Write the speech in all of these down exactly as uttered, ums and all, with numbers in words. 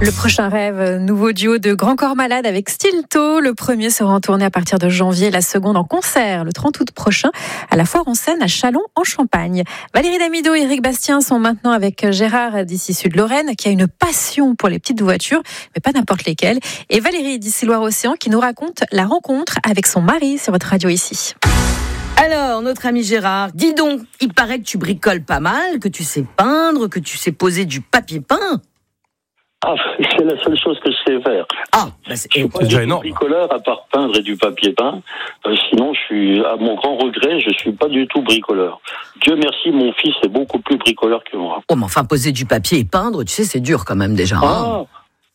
Le prochain rêve, nouveau duo de Grand Corps Malade avec Stilto. Le premier sera en tournée à partir de janvier, la seconde en concert le trente août prochain à la Foire en Seine à Châlons en Champagne. Valérie Damido et Éric Bastien sont maintenant avec Gérard d'ici Sud-Lorraine qui a une passion pour les petites voitures, mais pas n'importe lesquelles. Et Valérie d'ici Loire-Océan qui nous raconte la rencontre avec son mari sur votre radio ici. Alors, notre ami Gérard, dis donc, il paraît que tu bricoles pas mal, que tu sais peindre, que tu sais poser du papier peint. Ah, c'est la seule chose que je sais faire. Ah, bah c'est, je suis pas c'est déjà du énorme. bricoleur à part peindre et du papier peint. Euh, sinon, je suis, à mon grand regret, je suis pas du tout bricoleur. Dieu merci, mon fils est beaucoup plus bricoleur que moi. Oh, mais enfin, poser du papier et peindre, tu sais, c'est dur quand même déjà. Hein. Ah,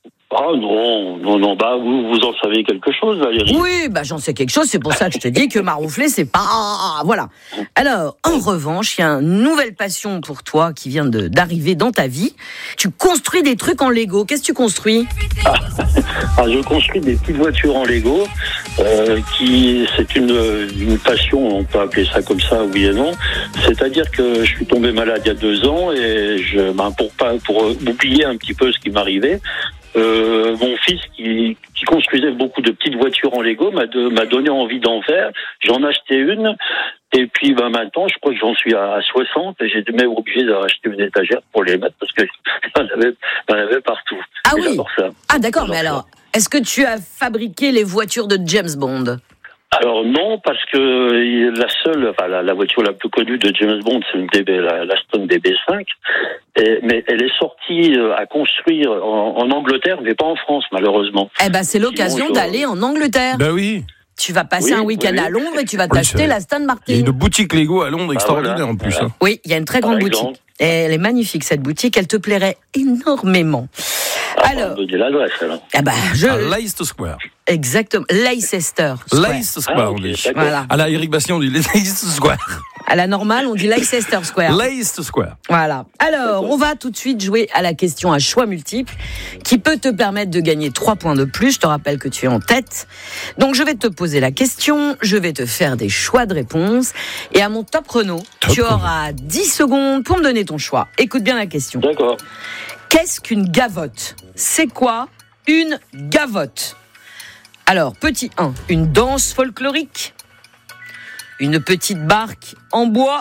ah non, non, non, bah vous, vous en savez quelque chose, Valérie. Oui, bah j'en sais quelque chose, c'est pour ça que je te dis que maroufler, c'est pas... Voilà. Alors, en revanche, il y a une nouvelle passion pour toi qui vient de, d'arriver dans ta vie. Tu construis des trucs en Lego. Qu'est-ce que tu construis ? ah, ah, je construis des petites voitures en Lego, euh, qui, c'est une, une passion, on peut appeler ça comme ça, oui et non. C'est-à-dire que je suis tombé malade il y a deux ans et je, ben, pour pas, pour oublier un petit peu ce qui m'arrivait, Euh, mon fils qui, qui construisait beaucoup de petites voitures en Lego m'a, de, m'a donné envie d'en faire. J'en ai acheté une et puis ben, maintenant je crois que j'en suis à soixante et j'ai même obligé d'acheter une étagère pour les mettre parce que j'en avais, j'en avais partout. Ah et oui. j'adore ça. Ah d'accord, J'adore mais ça. alors, est-ce que tu as fabriqué les voitures de James Bond ? Alors non, parce que la seule, enfin la, la voiture la plus connue de James Bond, c'est une D B, la, la Stone D B cinq, et, mais elle est sortie à construire en, en Angleterre, mais pas en France malheureusement. Eh ben, c'est l'occasion Sinon, je- d'aller en Angleterre. Ben oui. Tu vas passer Oui, un week-end oui, oui. à Londres et tu vas Oui, t'acheter c'est vrai. la Aston Il y a Martin. une boutique Lego à Londres Ah, extraordinaire voilà. en plus. Voilà. Hein. Oui, il y a une très grande Par boutique. exemple. Et elle est magnifique cette boutique, elle te plairait énormément. Ah, Alors, on me dit l'adresse alors. ah bah, je... À Leicester Square. Exactement, Leicester Square. Leicester Square, Ah, on ok, dit. d'accord. Voilà. À la Éric Bastien, on dit Leicester Square. À la normale, on dit Leicester Square. Leicester Square. Voilà. Alors, on va tout de suite jouer à la question à choix multiples qui peut te permettre de gagner trois points de plus. Je te rappelle que tu es en tête. Donc, je vais te poser la question, je vais te faire des choix de réponse et à mon top chrono, Top tu chrono. auras dix secondes pour me donner ton choix. Écoute bien la question. D'accord. Qu'est-ce qu'une gavotte ? C'est quoi une gavotte ? Alors, petit un, une danse folklorique, une petite barque en bois,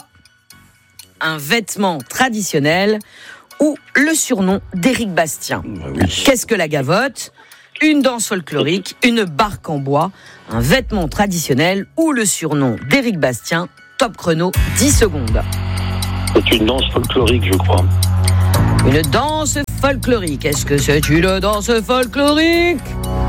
un vêtement traditionnel ou le surnom d'Éric Bastien. Bah oui. Qu'est-ce que la gavotte ? Une danse folklorique, une barque en bois, un vêtement traditionnel ou le surnom d'Éric Bastien. Top chrono, dix secondes. C'est une danse folklorique, je crois. Une danse folklorique. Est-ce que c'est une danse folklorique ?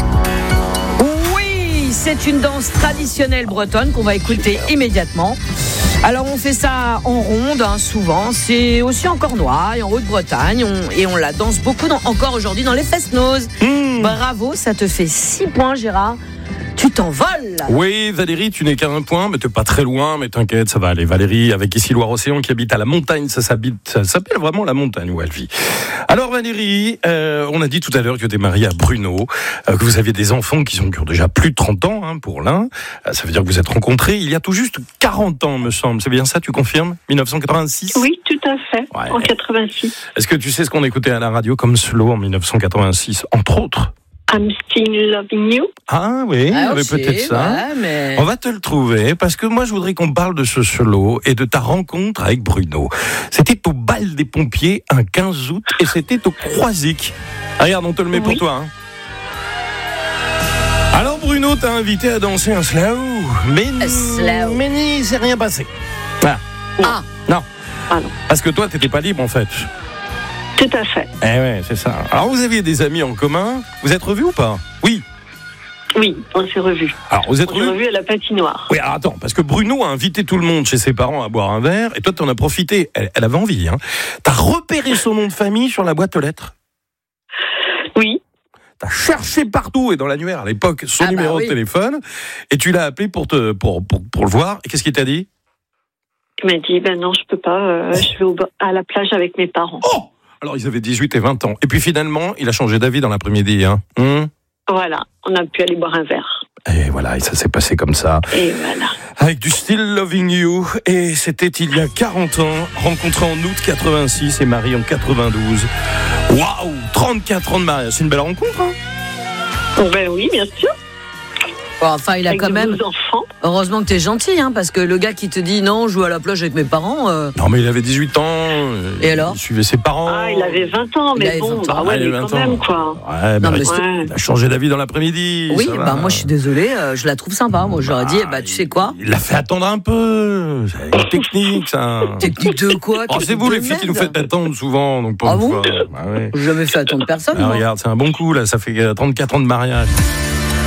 Oui, c'est une danse traditionnelle bretonne qu'on va écouter immédiatement. Alors on fait ça en ronde, hein, souvent. C'est aussi en Cornouailles, en Haute-Bretagne, on- et on la danse beaucoup dans- encore aujourd'hui dans les Fest-Noz. Mmh. Bravo, ça te fait six points, Gérard. Tu t'envoles. Oui, Valérie, tu n'es qu'à un point, mais t'es pas très loin, mais t'inquiète, ça va aller. Valérie, avec ici Loire-Océan, qui habite à la montagne, ça s'habite, ça s'appelle vraiment la montagne où elle vit. Alors Valérie, euh, on a dit tout à l'heure que tu es mariée à Bruno, euh, que vous aviez des enfants qui ont qui ont déjà plus de trente ans, hein, pour l'un. Euh, ça veut dire que vous êtes rencontrés il y a tout juste quarante ans, me semble. C'est bien ça, tu confirmes ? dix-neuf cent quatre-vingt-six ? Oui, tout à fait, Ouais. en quatre-vingt-six. Est-ce que tu sais ce qu'on écoutait à la radio comme slow en dix-neuf cent quatre-vingt-six, entre autres ? I'm still loving you. Ah oui, il y Ah, avait ok, peut-être ça. ouais, mais... On va te le trouver, parce que moi je voudrais qu'on parle de ce solo et de ta rencontre avec Bruno. C'était au bal des pompiers un quinze août et c'était au Croisic. Ah, regarde, on te le met pour Oui. toi. Hein. Alors Bruno t'a invité à danser un slow, mais, Un slow. mais il s'est rien passé. Voilà. Ah, Non, Ah non, parce que toi t'étais pas libre en fait. tout à fait. Eh ouais, c'est ça. Alors vous aviez des amis en commun, vous êtes revus ou pas ? Oui. Oui, on s'est revus. Alors vous êtes On s'est revus ? revus à la patinoire. Oui, alors attends, parce que Bruno a invité tout le monde chez ses parents à boire un verre, et toi, t'en as profité. Elle, elle avait envie, hein. T'as repéré son nom de famille sur la boîte aux lettres. Oui, T'as cherché partout, et dans l'annuaire, à l'époque, son Ah bah numéro oui. de téléphone, et tu l'as appelé pour, te, pour, pour, pour le voir. Et qu'est-ce qu'il t'a dit ? il m'a dit, ben non, je peux pas, euh, je vais au, bo- à la plage avec mes parents. Oh ! Alors, ils avaient dix-huit et vingt ans. Et puis finalement, il a changé d'avis dans l'après-midi, hein. Hum Voilà, on a pu aller boire un verre. Et voilà, et ça s'est passé comme ça. Et voilà. Avec du Still Loving You. Et c'était il y a quarante ans, rencontré en août quatre-vingt-six et marié en quatre-vingt-douze. Waouh, trente-quatre ans de mariage, c'est une belle rencontre, hein? Ben oui, bien sûr. Bon, enfin, il a Avec quand de même. beaux enfants. Heureusement que t'es gentil, hein, parce que le gars qui te dit non, je joue à la plage avec mes parents. Euh... Non, mais il avait dix-huit ans. euh, Et alors Il suivait ses parents. Ah, il avait vingt ans, Il mais avait bon, vingt ans. bah ouais, Ah, il avait mais vingt quand ans. même, quoi. Ouais, Non, bah, mais il- Ouais. il a changé d'avis dans l'après-midi. Oui, ça bah va. moi je suis désolée, euh, je la trouve sympa. Moi j'aurais dit, eh bah tu sais quoi, Il l'a fait attendre un peu. C'est une technique, ça. technique de quoi Oh, c'est vous les filles qui nous faites attendre souvent, donc pour Ah une bon fois. Bah ouais. J'ai jamais fait attendre personne. Ah, moi. regarde, c'est un bon coup là, ça fait trente-quatre ans de mariage.